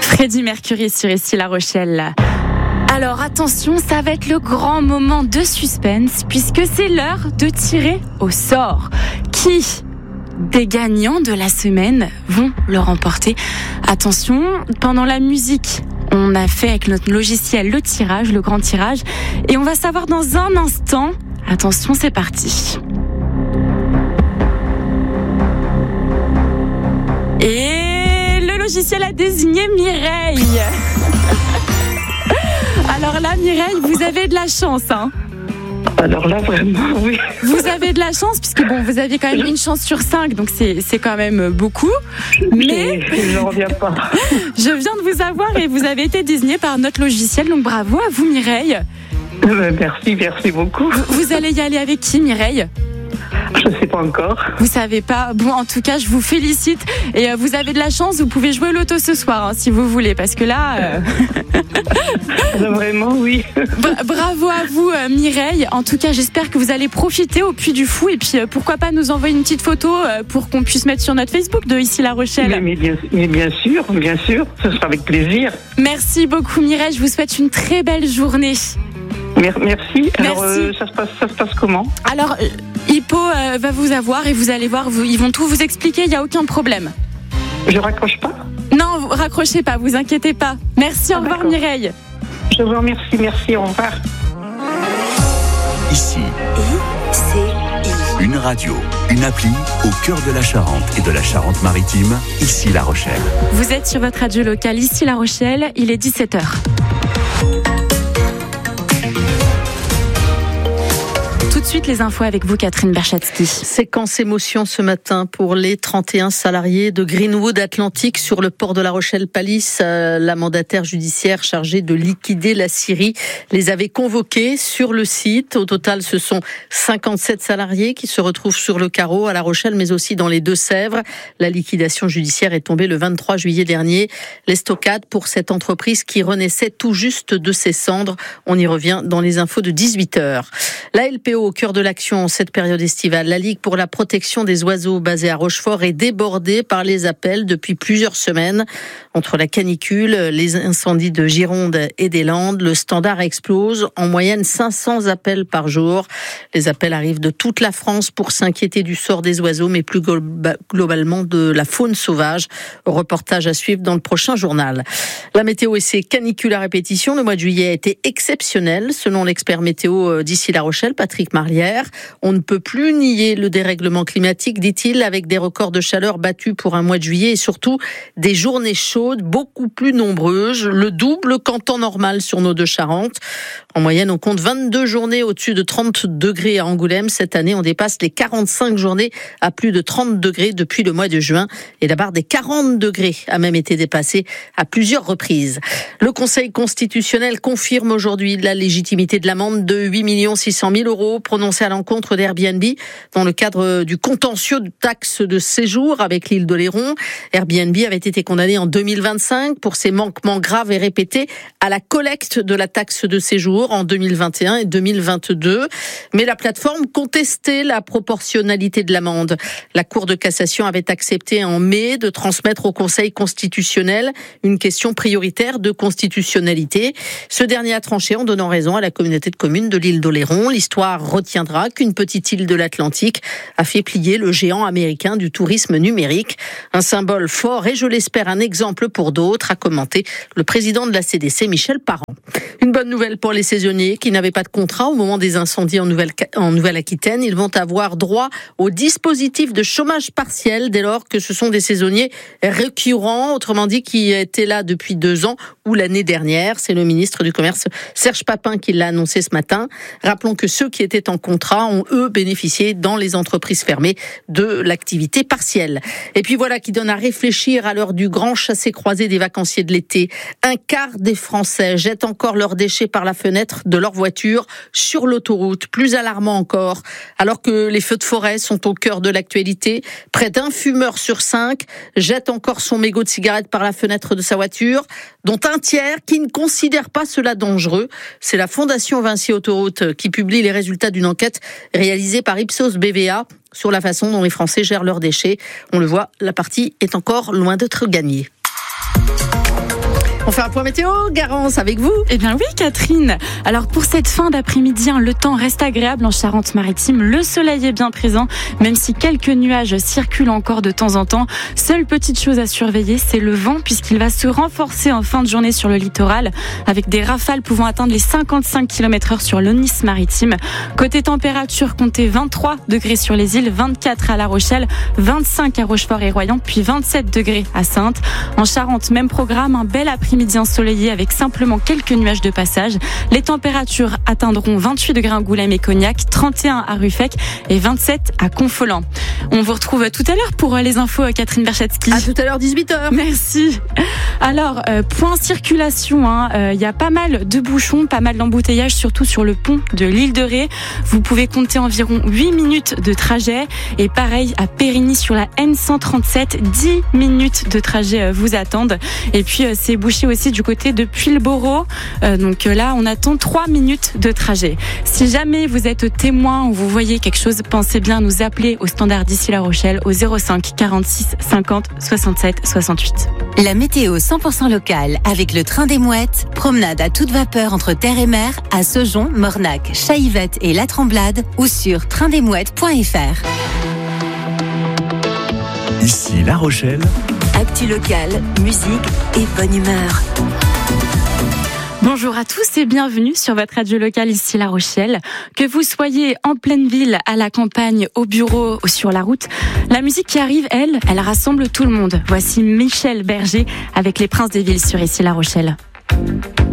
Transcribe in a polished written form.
Freddie Mercury sur Ici La Rochelle. Alors attention, ça va être le grand moment de suspense puisque c'est l'heure de tirer au sort. Qui des gagnants de la semaine vont le remporter? Attention, pendant la musique, on a fait avec notre logiciel le tirage, le grand tirage, et on va savoir dans un instant. Attention, c'est parti. Et le logiciel a désigné Mireille. Alors là, Mireille, vous avez de la chance, hein. Alors là, vraiment, oui. Vous avez de la chance, puisque bon, vous aviez quand même une chance sur 5, donc c'est quand même beaucoup. Mais je n'en reviens pas. Je viens de vous avoir et vous avez été désignée par notre logiciel, donc bravo à vous, Mireille. Merci beaucoup. Vous allez y aller avec qui, Mireille ? Je ne sais pas encore. Vous savez pas? Bon, en tout cas, je vous félicite. Et vous avez de la chance, vous pouvez jouer au loto ce soir, hein, si vous voulez, parce que là... Vraiment, oui. Bravo à vous, Mireille. En tout cas, j'espère que vous allez profiter au Puy du Fou. Et puis, pourquoi pas nous envoyer une petite photo pour qu'on puisse mettre sur notre Facebook de Ici La Rochelle. Mais bien sûr. Ce sera avec plaisir. Merci beaucoup, Mireille. Je vous souhaite une très belle journée. Merci. Alors, ça se passe comment? Alors, Hippo va vous avoir et vous allez voir, ils vont tout vous expliquer, il n'y a aucun problème. Je raccroche pas? Non, vous raccrochez pas, vous inquiétez pas. Merci, au revoir, d'accord. Mireille. Je vous remercie, merci, au revoir. Ici, une radio, une appli au cœur de la Charente et de la Charente-Maritime, Ici La Rochelle. Vous êtes sur votre radio locale, Ici La Rochelle, il est 17h. Tout de suite, les infos avec vous, Catherine Berchatsky. Séquence émotion ce matin pour les 31 salariés de Greenwood Atlantic sur le port de La Rochelle-Pallis. La mandataire judiciaire chargée de liquider la scierie les avait convoqués sur le site. Au total, ce sont 57 salariés qui se retrouvent sur le carreau à La Rochelle, mais aussi dans les Deux-Sèvres. La liquidation judiciaire est tombée le 23 juillet dernier. L'estocade pour cette entreprise qui renaissait tout juste de ses cendres. On y revient dans les infos de 18h. La LPO au cœur de l'action en cette période estivale. La Ligue pour la protection des oiseaux basée à Rochefort est débordée par les appels depuis plusieurs semaines. Entre la canicule, les incendies de Gironde et des Landes, le standard explose. En moyenne, 500 appels par jour. Les appels arrivent de toute la France pour s'inquiéter du sort des oiseaux, mais plus globalement de la faune sauvage. Reportage à suivre dans le prochain journal. La météo et ses canicules à répétition. Le mois de juillet a été exceptionnel, selon l'expert météo d'Ici La Rochelle, Patrick Marlière. On ne peut plus nier le dérèglement climatique, dit-il, avec des records de chaleur battus pour un mois de juillet et surtout des journées chaudes beaucoup plus nombreuses, le double qu'en temps normal sur nos deux Charentes. En moyenne, on compte 22 journées au-dessus de 30 degrés à Angoulême. Cette année, on dépasse les 45 journées à plus de 30 degrés depuis le mois de juin. Et la barre des 40 degrés a même été dépassée à plusieurs reprises. Le Conseil constitutionnel confirme aujourd'hui la légitimité de l'amende de 8 600 000 € prononcée à l'encontre d'Airbnb dans le cadre du contentieux de taxe de séjour avec l'île d'Oléron. Airbnb avait été condamné en 2025 pour ses manquements graves et répétés à la collecte de la taxe de séjour en 2021 et 2022. Mais la plateforme contestait la proportionnalité de l'amende. La Cour de cassation avait accepté en mai de transmettre au Conseil constitutionnel une question prioritaire de constitutionnalité. Ce dernier a tranché en donnant raison à la communauté de communes de l'île d'Oléron. L'histoire retiendra qu'une petite île de l'Atlantique a fait plier le géant américain du tourisme numérique. Un symbole fort et, je l'espère, un exemple pour d'autres, a commenté le président de la CDC, Michel Parent. Une bonne nouvelle pour les saisonniers qui n'avaient pas de contrat au moment des incendies en Nouvelle-Aquitaine. Ils vont avoir droit au dispositif de chômage partiel dès lors que ce sont des saisonniers récurrents, autrement dit qui étaient là depuis 2 ans ou l'année dernière. C'est le ministre du Commerce, Serge Papin, qui l'a annoncé ce matin. Rappelons que ceux qui étaient en contrat ont, eux, bénéficié dans les entreprises fermées de l'activité partielle. Et puis voilà qui donne à réfléchir à l'heure du grand chassé-croisé des vacanciers de l'été. Un quart des Français jettent encore leurs déchets par la fenêtre de leur voiture sur l'autoroute. Plus alarmant encore, alors que les feux de forêt sont au cœur de l'actualité, près d'un fumeur sur 5 jette encore son mégot de cigarette par la fenêtre de sa voiture, dont un tiers qui ne considère pas cela dangereux. C'est la Fondation Vinci Autoroute qui publie les résultats d'une enquête réalisée par Ipsos BVA sur la façon dont les Français gèrent leurs déchets. On le voit, la partie est encore loin d'être gagnée. On fait un point météo, Garance, avec vous. Eh bien oui, Catherine. Alors pour cette fin d'après-midi, le temps reste agréable en Charente-Maritime. Le soleil est bien présent, même si quelques nuages circulent encore de temps en temps. Seule petite chose à surveiller, c'est le vent, puisqu'il va se renforcer en fin de journée sur le littoral, avec des rafales pouvant atteindre les 55 km/h sur l'Aunis-Maritime. Côté température, comptez 23 degrés sur les îles, 24 à La Rochelle, 25 à Rochefort et Royan, puis 27 degrés à Saintes. En Charente, même programme, un bel après-midi ensoleillé avec simplement quelques nuages de passage. Les températures atteindront 28 degrés à Angoulême et Cognac, 31 à Ruffec et 27 à Confolens. On vous retrouve tout à l'heure pour les infos, Catherine Berchetsky. À tout à l'heure, 18h. Merci. Alors, point circulation, y a pas mal de bouchons, pas mal d'embouteillages, surtout sur le pont de l'île de Ré. Vous pouvez compter environ 8 minutes de trajet. Et pareil, à Périgny sur la N137, 10 minutes de trajet vous attendent. Et puis, c'est bouché aussi du côté de Puyllboro. Donc là, on attend 3 minutes de trajet. Si jamais vous êtes témoin ou vous voyez quelque chose, pensez bien à nous appeler au standard d'ici La Rochelle au 05 46 50 67 68. La météo 100% locale avec le train des Mouettes. Promenade à toute vapeur entre terre et mer à Saujon, Mornac, Chaillevette et La Tremblade ou sur traindesmouettes.fr. Ici La Rochelle. Actu locale, musique et bonne humeur. Bonjour à tous et bienvenue sur votre radio locale ici La Rochelle. Que vous soyez en pleine ville, à la campagne, au bureau ou sur la route, la musique qui arrive, elle rassemble tout le monde. Voici Michel Berger avec les Princes des Villes sur ici La Rochelle.